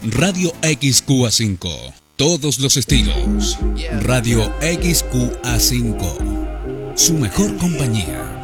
Radio XQA5. Todos los estilos. Radio XQA5. Su mejor compañía.